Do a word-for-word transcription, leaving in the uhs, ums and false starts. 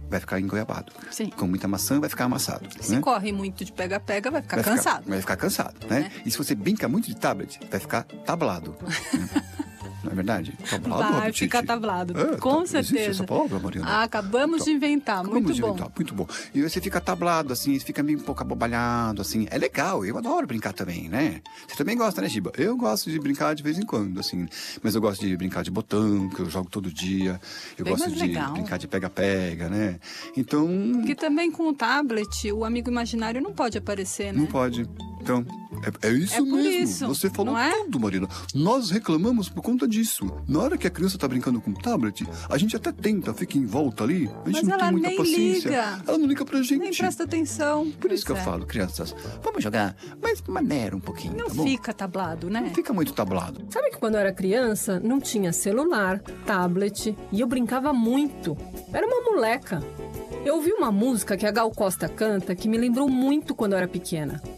vai ficar engoiabado. Sim. Com muita maçã, vai ficar amassado. Se né? corre muito de pega-pega, vai ficar vai cansado. Ficar, vai ficar cansado, né? É. E se você brinca muito de tablet, vai ficar tablado. Né? Não é verdade? Tablado, vai ficar tablado, é, com tá, certeza. Essa palavra, Mariana? Ah, acabamos então, de inventar, acabamos muito de bom. Inventar, muito bom. E você fica tablado, assim, você fica meio um pouco abobalhado, assim. É legal, eu adoro brincar também, né? Você também gosta, né, Giba? Eu gosto de brincar de vez em quando, assim. Mas eu gosto de brincar de botão, que eu jogo todo dia. Eu Bem gosto de legal. brincar de pega-pega, né? Então... Porque também com o tablet, o amigo imaginário não pode aparecer, né? Não pode. Então, é, é isso é mesmo. Isso, você falou é? tudo, Marina. Nós reclamamos por conta disso. Na hora que a criança tá brincando com o tablet, a gente até tenta, fica em volta ali. A gente Mas não ela tem muita nem paciência. Liga. Ela não liga pra gente. Nem presta atenção. Por isso que é. eu falo, crianças, vamos jogar, mas maneira um pouquinho. Não tá bom? fica tablado, né? Não fica muito tablado. Sabe que quando eu era criança, não tinha celular, tablet, e eu brincava muito. Era uma moleca. Eu ouvi uma música que a Gal Costa canta que me lembrou muito quando eu era pequena.